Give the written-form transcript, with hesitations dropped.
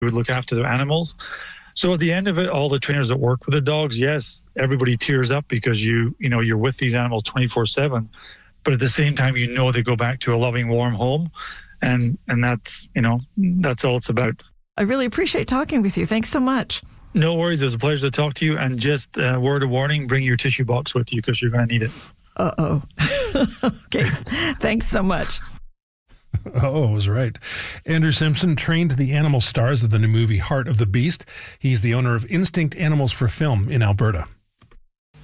would look after their animals. So at the end of it, all the trainers that work with the dogs, yes, everybody tears up because you're with these animals 24/7. But at the same time, they go back to a loving, warm home. And that's all it's about. I really appreciate talking with you. Thanks so much. No worries. It was a pleasure to talk to you. And just a word of warning, bring your tissue box with you because you're going to need it. Uh-oh. Okay. Thanks so much. Oh, I was right. Andrew Simpson trained the animal stars of the new movie Heart of the Beast. He's the owner of Instinct Animals for Film in Alberta.